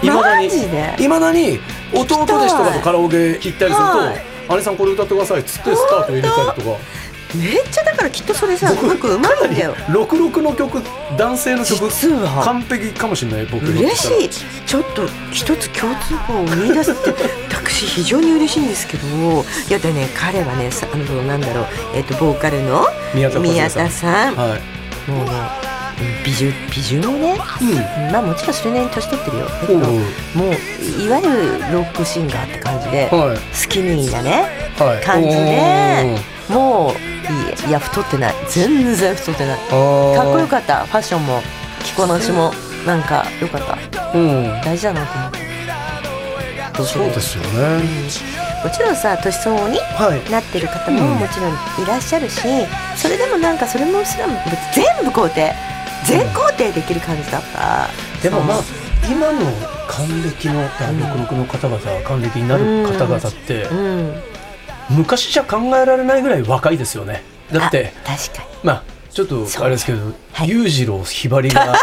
マジでいまだに弟弟子とかとカラオケ行ったりすると、姉さんこれ歌ってくださいっつってスタート入れたりとか。 めっちゃだからきっとそれさ、僕うまいんだよ。 66の曲、男性の曲実は完璧かもしれない。僕嬉しい。ちょっと一つ共通項を見出すって私非常に嬉しいんですけど、いやでね、彼はね、なんだろう、ボーカルの宮田さん、はい、もうね、美獣もね、まあもちろんそれなりに年取ってるよ。だけどもういわゆるロックシンガーって感じで、スキニーなね、感じで、もういや太ってない、全然太ってない、かっこよかった。ファッションも着こなしもなんかよかった、大事だなと思って。 そうですよね、 もちろんさ、年相応になってる方ももちろんいらっしゃるし、それでもなんかそれも全部肯定、全肯定できる感じだった。 でもまあ今の還暦の66の方々、還暦になる方々って、昔じゃ考えられないぐらい若いですよね。だって確かに、 まあちょっとあれですけど、裕次郎ひばりが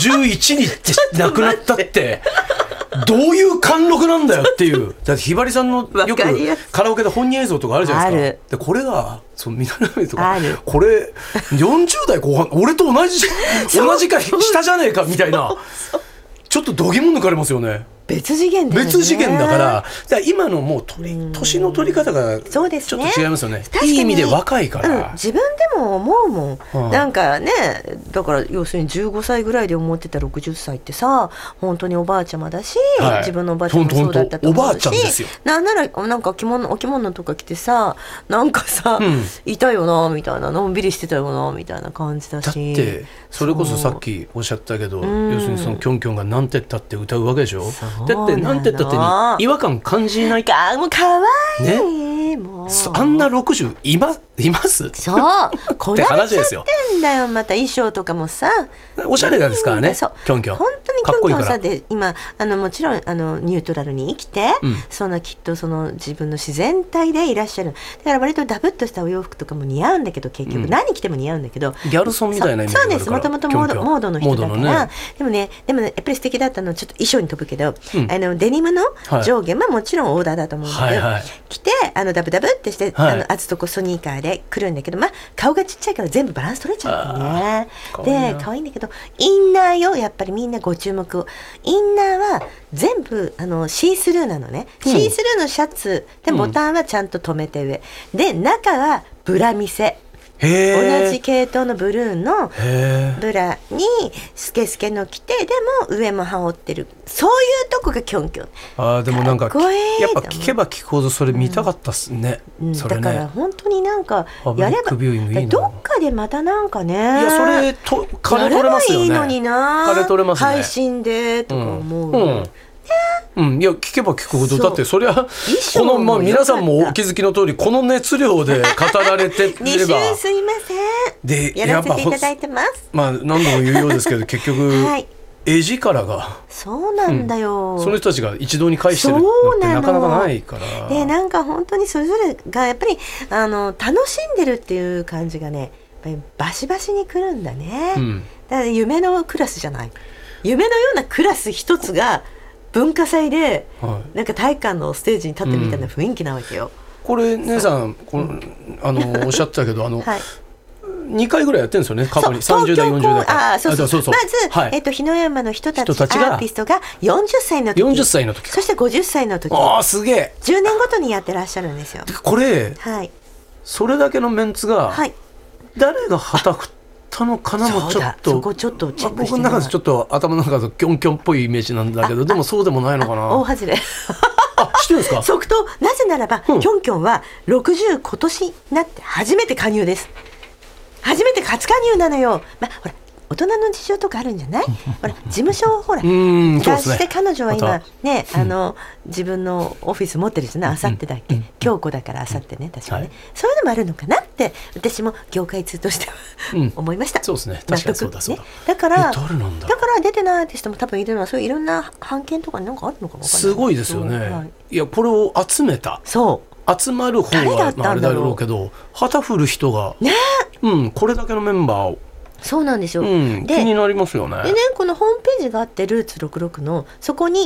51に亡くなったってどういう貫禄なんだよっていう。だってひばりさんのよくカラオケで本人映像とかあるじゃないですか。でこれが南とか、これ40代後半、俺と同じか下じゃねえかみたいな、ちょっと度肝抜かれますよね。 別次元だよね。 別次元だから、今のもう年の取り方がちょっと違いますよね。いい意味で若いから、 自分でも思うもん、なんかね、だから要するに15歳ぐらいで思ってた60歳ってさ、本当におばあちゃまだし、自分のおばあちゃまもそうだったと思うし、おばあちゃんですよ。なんならなんかお着物とか着てさ、なんかさ、いたよなみたいな、のんびりしてたよなみたいな感じだし。 だってそれこそさっきおっしゃったけど、要するにそのキョンキョンがなんてったって歌うわけでしょ。だってなんてったってに違和感感じないもうかわいい、 ね、もうあんな60いますそうこなれちゃってんだよ。また衣装とかもさ、 おしゃれなんですからね、キョンキョン。 本当にキョンキョンさで今もちろんニュートラルに生きて、そんなきっとその自分の自然体でいらっしゃる。だから割とダブっとしたお洋服とかも似合うんだけど、結局何着ても似合うんだけど、 ギャルソンみたいなイメージがあるから。 そうです、もともとモードの人だから、でもねやっぱり素敵だったのは、ちょっと衣装に飛ぶけど、デニムの上下ももちろんオーダーだと思うんだけど、着てダブダブってして、あつとこスニーカーで来るんだけど、まあ顔がちっちゃいから全部バランス取れちゃうね。で可愛いんだけど、インナーよ、やっぱりみんなご注目を。インナーは全部シースルーなのね、シースルーのシャツでボタンはちゃんと留めて上、で中はブラ見せ、同じ系統のブルーのブラにスケスケの着て、でも上も羽織ってる、そういうとこがキョンキョン。 でもなんかやっぱ聞けば聞くほどそれ見たかったっすね、それね。 だから本当になんかやればどっかでまたなんかね、いやそれ金取れますよね。 いいのにな、 金取れますね、 配信でとか思う、 いや聞けば聞くほど、だってそりゃこの、皆さんもお気づきの通りこの熱量で語られてれば 2週すいませんでやらせていただいてます。 何度も言うようですけど結局、絵力がそうなんだよ、 その人たちが一堂に会してるのってなかなかないから。 でなんか本当にそれぞれがやっぱり楽しんでるっていう感じがね、やっぱりバシバシに来るんだね、だから夢のクラスじゃない、夢のようなクラス一つが文化祭で、なんか体育館のステージに立ってるみたいな雰囲気なわけよ、 これ姉さんおっしゃってたけど2回ぐらいやってるんですよね、過去に。30代40代そうまず、日野山の人たちアーティストが40歳の時、そして50歳の時、 すげえ 10年ごとにやってらっしゃるんですよ。 これ、それだけのメンツが、誰がはたくったのかなもちょっと、 そこちょっとチェックして僕の中でちょっと頭の中でキョンキョンっぽいイメージなんだけど、でもそうでもないのかな。 大外れ知ってるんですか。 即答。なぜならば、キョンキョンは60今年になって初めて加入です。初めて初加入なのよ。ほら大人の事情とかあるんじゃないほら事務所を出して彼女は今ね、自分のオフィス持ってるじゃない、あさってだっけ、京子だからあさってね、確かね、そういうのもあるのかなって私も業界通としては思いました。 そうですね、確かにそうだそうだ。 だから出てないアーティストも多分いるのは、そういういろんな版権とかなんかあるのかもわかんない。 すごいですよね、いやこれを集めた、集まる方はあれだろうけど、旗振る人がこれだけのメンバーを、 そうなんですよ、 気になりますよね。 でね、このホームページがあって、ルーツ66のそこに